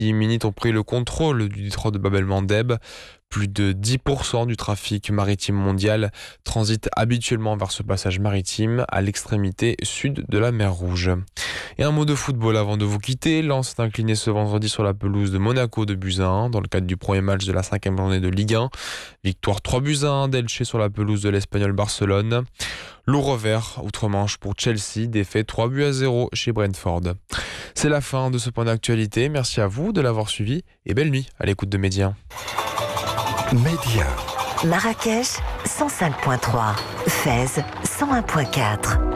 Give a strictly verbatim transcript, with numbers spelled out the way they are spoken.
Yéménites ont pris le contrôle du détroit de Bab el-Mandeb. Plus de dix pour cent du trafic maritime mondial transite habituellement vers ce passage maritime à l'extrémité sud de la mer Rouge. Et un mot de football avant de vous quitter. Lens s'est incliné ce vendredi sur la pelouse de Monaco de buts à un dans le cadre du premier match de la cinquième journée de Ligue un. Victoire trois buts à un d'Elche sur la pelouse de l'Espagnol Barcelone. Lourd revers outre-Manche pour Chelsea, défait trois buts à zéro chez Brentford. C'est la fin de ce point d'actualité. Merci à vous de l'avoir suivi et belle nuit à l'écoute de Média. Média. Marrakech, cent cinq virgule trois. Fès, cent un virgule quatre.